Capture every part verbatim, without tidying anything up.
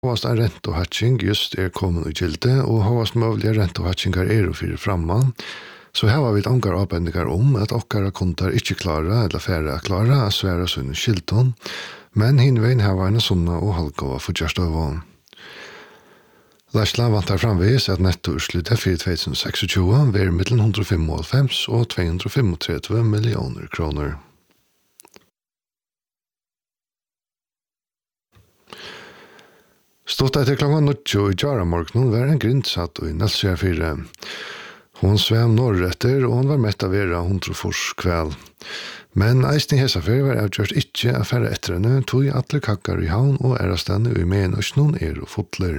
Håvast en rentohatching just er kommet i gilde, og håvast mulige rentohatchingar er jo fyrir framman, så her har vi et angar avbendinger om at okkara kontar ikkje klara eller færre klara å svære sunn skilton, men hinvein her var en sunna og halvgåva fortjærstøvån. Lærsla vantar framvis at nettoutsluttet for tjuetusen og tjueseks var mellom one hundred fifty-five og two hundred thirty-five millioner kroner. Stått etter klokka nitjo i Jaramorgnon var en grindsatt og i Nelsjær fire. Hon svem norretter, og hon var mett av vera hundre fors kvæl. Men eisen i hesafer var avgjørt ikkje affære etter henne, tog atle kakkar i havn og erastane i menøsnon er og fotler.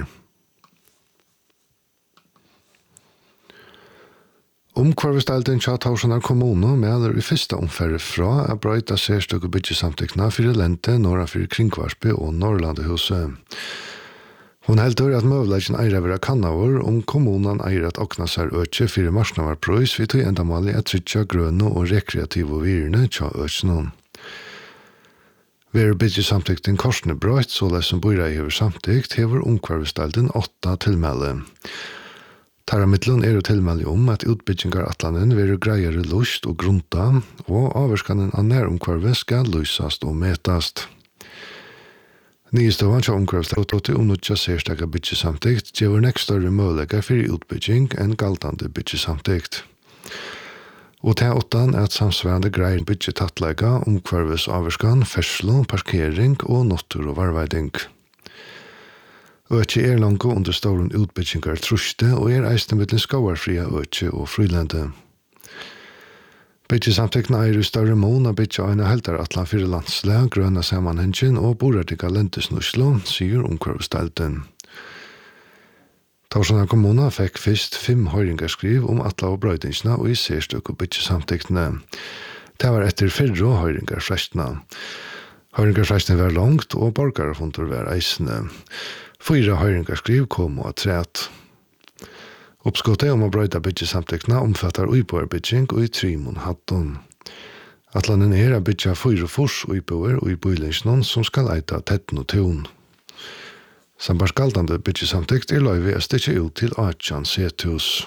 Omkvarvestalden tja Tausanar kommune melder i fyrsta omfærre fra a brøyta særstøk og byggjesamtekna fyrir lente norra fyrir Kringvarsby og Norrlandehuset. Hon heldur at møvleggen eier vera kannavur om kommunen eier at okna sær økje fyrir marsnavarprøys vi tog endamali at trytja grønne og rekreative virne tja økjenon. Ver byggjesamtekten korsne brøyt, så les som bøyra i hever samtikt, hever omkvarvestalden åtta tilmelde. Taramidlun er jo tilmelde om at utbyggingar atlanen veru greiere lust og grunta, og avverskanen av næromkvarvet skal lysast og metast. Nystøvan tja omkvarvslet til omnutja sérstakka byggjesamtikt gjør nek større mølegar fyrir utbygging enn galtande byggjesamtikt. Og til åttan er at samsvarende greier byggjetatlega omkvarves avverskan, ferslo, parkering og nottur og varveiding. Økje er langt under stålen utbyggingar truste og er eisne mittlen skavarfria økje og frilende. Byggjesamtekna er i større mån av byggja eina heldar atlan fyrir landslega, grøna samanhengin og borardiga lentesnuslo, sier omkvarvestalden. Tausanar kommuna fekk fyrst fem høyringarskriv om atla og brøydingsna og i sérstøk og byggjesamtekna. Det var etter fyrre høyringarfrestna. Høyringarfrestna var langt og borgarfundur var eisne. Fyra høyringarskriv kom og træt. Oppskottet om å brøyta byggjesamtekna omfattar uiboarbygging og i trimon hatton. Atlanen er a byggja fyra fors uiboar og i bøylingsnon som skal eita tetten og tun. Sambars galdande byggjesamtekt er løyvi a stikja ut til eighteen sethus.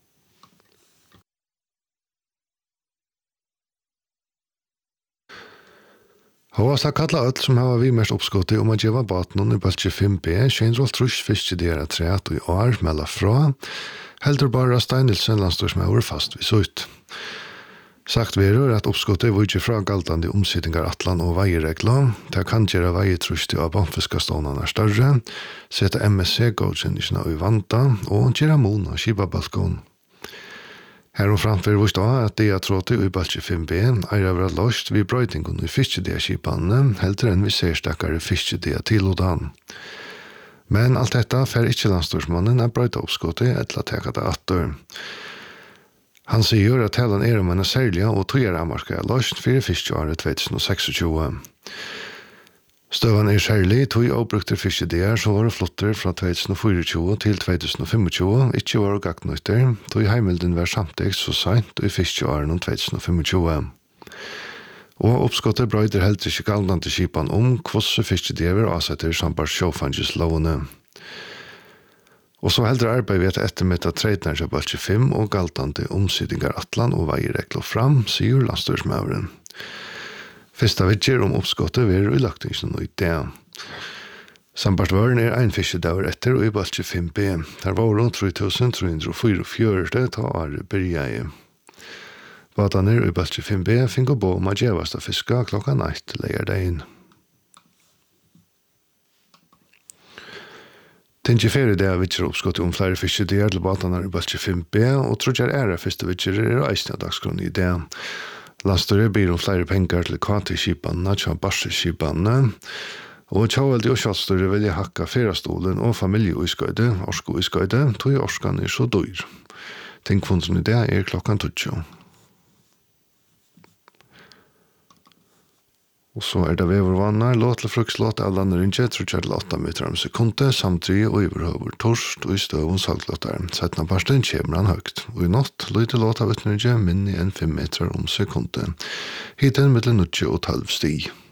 Håvast har kalla öll som hava vi mest oppskottet om å gjeva batnon i Bøltje fimm B, tjeinrolt trus fiskjedera træt og i år mella fra, heldur bara Steinilsen landstorsmauer fast vi sutt. Sagt verur at oppskottet var ikke fra galtande omsidingar atlan og veiregla, det kan gjera veietrusti av bamfiskastånarna større, seta M S C-godkjennisna i vanta og gjera mon av skipabalkon. Her og framfor vist da at det er trådte i Bøltje fimm B er over at løst vi brøytingun i fiskjedea-skipane, heldur enn vi ser stakkare fiskjedea til og dan. Men alt dette fer ikkje landstorsmannen er brøyta oppskottet etla teka det atter. Han sier at helan er om en særlig og tøyeramarska er løst fyrir fiskjeåret tjuetusen og tjueseks. Støvan er særlig tog avbrukte fiskjedeer som var flotter fra tjuetusen og tjuefire til tjuetusen og tjuefem, ikke var gagnøyter, tog heimilden var samtidig så sent i fiskjeåren tjuetusen og tjuefem. Og oppskottet brøyder helt ikke galdande skipan om kvosse fiskjedeer avsetter sambart sjåfangeslovene. Og så heldur arbeid vi at ettermetta treidnar seg Bøltje fimm og galdande omsidingar atlan og veireglo fram, sier landstorsmauren. Fyrsta vidger om oppskottet vil ulagtingsen og det. Sambart varen er ein fiskjedaur etter og i Bøltje fimm B. Der var rundt tre tusen tre hundre fyrtifire ta are bergjei. Batan er i Bøltje fimm B fingo bo om a djevasta fiska klokka neitt leier dein. Tingi fyrir det vidger oppskottet om flere fiskjedeir til batan er i Bøltje fimm B og trudjar æra fyrsta vidger er eisne dagsgrunn i det. Lastor ber om flere penger til kvati-skipane, tja barse-skipane, og tjaveldi og kjallstore velja hakka ferastolen og familieuiskøyde, orsko-uiskøyde, tog orskan er så dyr. Tingfunnsen i det er klokkan tjugo. Og så er det vevervannar, låt til frukslåt av landerinje, trutjar til åtta meter om sekunde, samtidig og iverhøver torst og i støvun salglåtar. Settna parsten kommer han høgt, og i natt lyder låt av utnerinje minni enn fem meter om sekunde. Hiten mellom nitjo og tolv stig.